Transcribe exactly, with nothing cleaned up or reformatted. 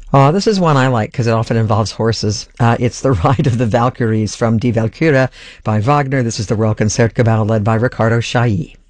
Oh, this is one I like because it often involves horses. Uh, it's The Ride of the Valkyries from Die Walküre by Wagner. This is the Royal Concertgebouw led by Riccardo Chailly.